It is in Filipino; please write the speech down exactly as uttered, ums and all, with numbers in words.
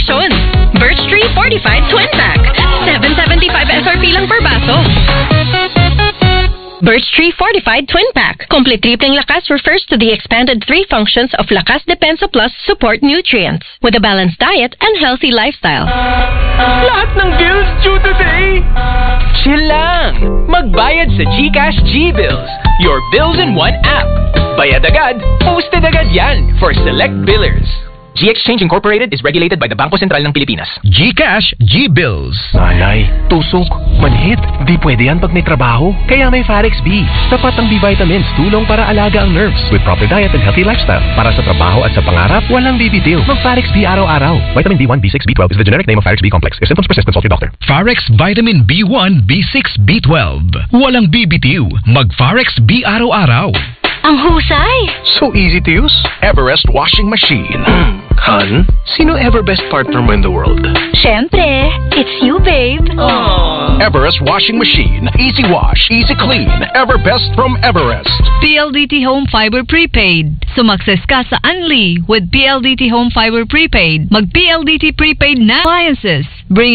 promotion. Birch Tree Fortified Twin Pack. seven seventy-five S R P lang per baso. Birch Tree Fortified Twin Pack. Complete tripling lakas refers to the expanded three functions of Lakas Depensa Plus support nutrients with a balanced diet and healthy lifestyle. Lahat ng bills due today. Chill lang. Magbayad sa GCash G-Bills. Your bills in one app. Bayad agad, posted agad yan for select billers. G-Exchange Incorporated is regulated by the Bangko Sentral ng Pilipinas. GCash G-Bills. Nanay, tusok, manhit. Di pwede yan pag may trabaho. Kaya may Farex B. Tapat ang B-vitamins, tulong para alaga ang nerves. With proper diet and healthy lifestyle. Para sa trabaho at sa pangarap, walang bibitiw. Mag-Farex B araw-araw. Vitamin B one, B six, B twelve is the generic name of Farex B complex. If symptoms persist, consult your doctor. Farex Vitamin B one, B six, B twelve. Walang bibitiw. Mag-Farex B araw-araw. Ang husay! So easy to use. Everest washing machine. Hun, sino ever best partner mo in the world? Siyempre, it's you, babe. Aww. Everest washing machine. Easy wash, easy clean. Everbest from Everest. P L D T Home Fiber Prepaid. Sumakses ka sa Unli with P L D T Home Fiber Prepaid. Mag-P L D T Prepaid na appliances. Bring